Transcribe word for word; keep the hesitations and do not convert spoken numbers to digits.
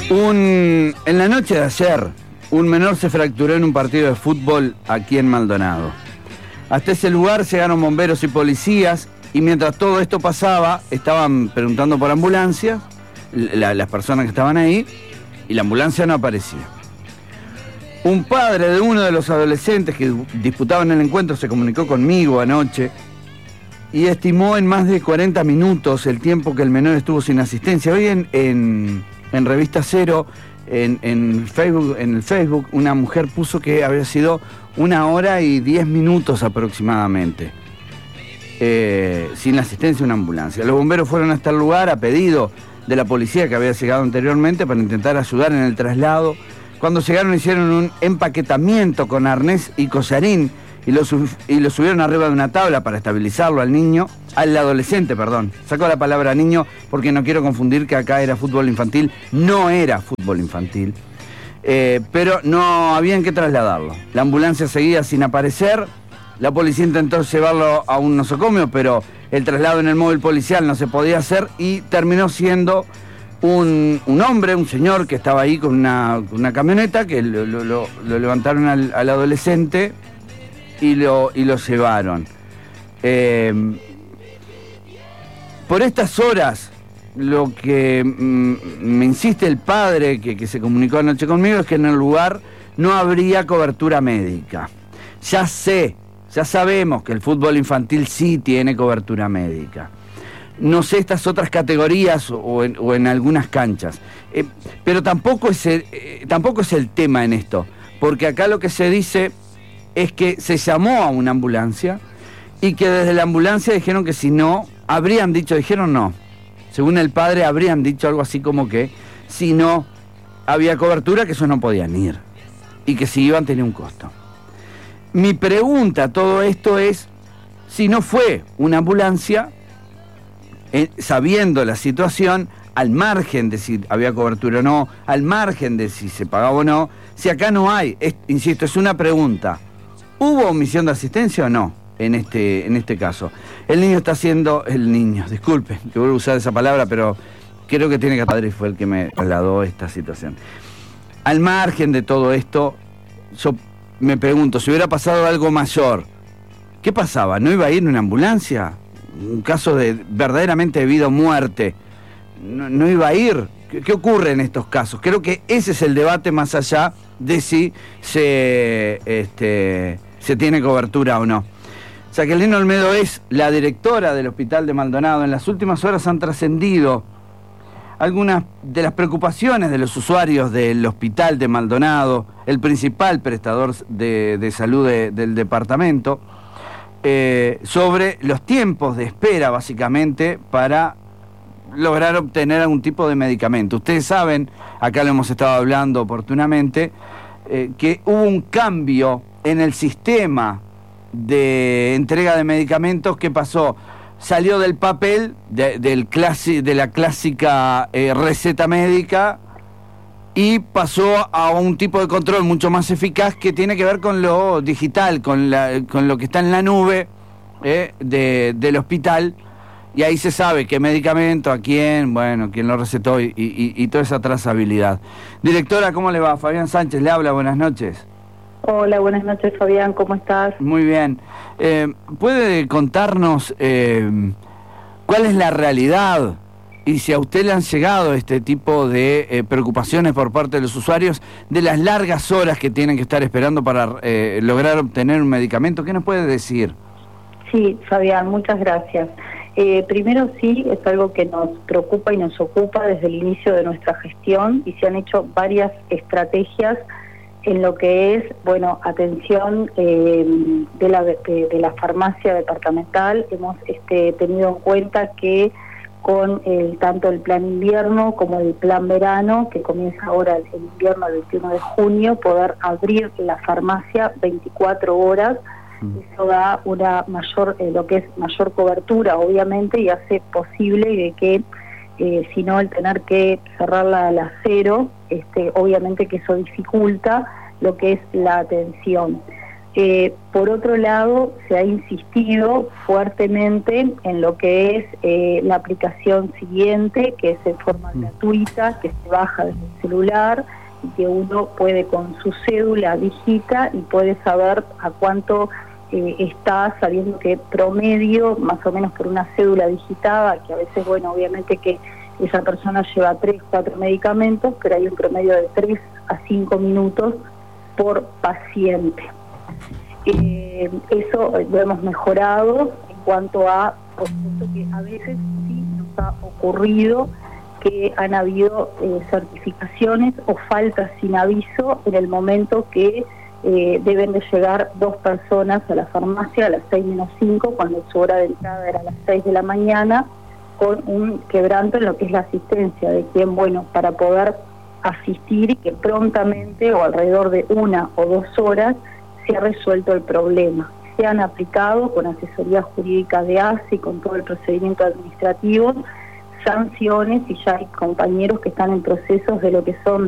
Un, en la noche de ayer, un menor se fracturó en un partido de fútbol aquí en Maldonado. Hasta ese lugar llegaron bomberos y policías y mientras todo esto pasaba, estaban preguntando por ambulancia, la, las personas que estaban ahí, y la ambulancia no aparecía. Un padre de uno de los adolescentes que disputaban el encuentro se comunicó conmigo anoche y estimó en más de cuarenta minutos el tiempo que el menor estuvo sin asistencia. Hoy en, en, en Revista Cero, en, en, Facebook, en el Facebook, una mujer puso que había sido una hora y diez minutos aproximadamente, eh, sin la asistencia de una ambulancia. Los bomberos fueron hasta el lugar a pedido de la policía que había llegado anteriormente para intentar ayudar en el traslado. Cuando llegaron hicieron un empaquetamiento con arnés y collarín y lo, y lo subieron arriba de una tabla para estabilizarlo al niño, al adolescente, perdón. Saco la palabra niño porque no quiero confundir que acá era fútbol infantil. No era fútbol infantil, eh, pero no habían que trasladarlo. La ambulancia seguía sin aparecer. La policía intentó llevarlo a un nosocomio, pero el traslado en el móvil policial no se podía hacer y terminó siendo un, un hombre, un señor que estaba ahí con una, una camioneta, que lo, lo, lo, lo levantaron al, al adolescente y lo, y lo llevaron. Eh, por estas horas, lo que mm, me insiste el padre que, que se comunicó anoche conmigo es que en el lugar no habría cobertura médica. Ya sé, ya sabemos que el fútbol infantil sí tiene cobertura médica. No sé estas otras categorías o en, o en algunas canchas. Eh, pero tampoco es, el, eh, tampoco es el tema en esto. Porque acá lo que se dice es que se llamó a una ambulancia y que desde la ambulancia dijeron que si no, habrían dicho, dijeron no. Según el padre, habrían dicho algo así como que si no había cobertura, que esos no podían ir. Y que si iban tenía un costo. Mi pregunta a todo esto es, si no fue una ambulancia, eh, sabiendo la situación, al margen de si había cobertura o no, al margen de si se pagaba o no, si acá no hay, es, insisto, es una pregunta, ¿hubo omisión de asistencia o no en este, en este caso? El niño está haciendo, el niño, disculpen que vuelvo a usar esa palabra, pero creo que tiene que el padre fue el que me trasladó esta situación. Al margen de todo esto, yo me pregunto, si hubiera pasado algo mayor, ¿qué pasaba? ¿No iba a ir una ambulancia? Un caso de verdaderamente de vida o muerte, ¿no, no iba a ir? ¿Qué, ¿Qué ocurre en estos casos? Creo que ese es el debate más allá de si se, este, se tiene cobertura o no. Jacqueline Olmedo es la directora del Hospital de Maldonado. En las últimas horas han trascendido algunas de las preocupaciones de los usuarios del Hospital de Maldonado, el principal prestador de, de salud de, del departamento, eh, sobre los tiempos de espera, básicamente, para lograr obtener algún tipo de medicamento. Ustedes saben, acá lo hemos estado hablando oportunamente, eh, que hubo un cambio en el sistema de entrega de medicamentos que pasó. Salió del papel, de, del clasi, de la clásica eh, receta médica y pasó a un tipo de control mucho más eficaz que tiene que ver con lo digital, con, la, con lo que está en la nube eh, de, del hospital, y ahí se sabe qué medicamento, a quién, bueno, quién lo recetó y, y, y toda esa trazabilidad. Directora, ¿cómo le va? Fabián Sánchez le habla, buenas noches. Hola, buenas noches, Fabián, ¿cómo estás? Muy bien. Eh, ¿Puede contarnos eh, cuál es la realidad y si a usted le han llegado este tipo de eh, preocupaciones por parte de los usuarios de las largas horas que tienen que estar esperando para eh, lograr obtener un medicamento? ¿Qué nos puede decir? Sí, Fabián, muchas gracias. Eh, primero sí, es algo que nos preocupa y nos ocupa desde el inicio de nuestra gestión y se han hecho varias estrategias en lo que es, bueno, atención eh, de, la, de, de la farmacia departamental. Hemos este, tenido en cuenta que con el, tanto el plan invierno como el plan verano, que comienza ahora el invierno el veintiuno de junio, poder abrir la farmacia veinticuatro horas, eso da una mayor, eh, lo que es mayor cobertura, obviamente, y hace posible de que Eh, sino el tener que cerrarla a las cero, este, obviamente que eso dificulta lo que es la atención. Eh, por otro lado, se ha insistido fuertemente en lo que es eh, la aplicación siguiente, que es en forma gratuita, que se baja desde el celular y que uno puede con su cédula digita y puede saber a cuánto eh, está, sabiendo que promedio, más o menos por una cédula digitada, que a veces, bueno, obviamente que esa persona lleva tres, cuatro medicamentos, pero hay un promedio de tres a cinco minutos por paciente. Eh, eso lo hemos mejorado en cuanto a, por supuesto que a veces sí nos ha ocurrido que han habido eh, certificaciones o faltas sin aviso en el momento que eh, deben de llegar dos personas a la farmacia a las seis menos cinco, cuando su hora de entrada era a las seis de la mañana, con un quebranto en lo que es la asistencia, de quien, bueno, para poder asistir y que prontamente o alrededor de una o dos horas se ha resuelto el problema. Se han aplicado con asesoría jurídica de A S I, con todo el procedimiento administrativo, sanciones, y ya hay compañeros que están en procesos de lo que son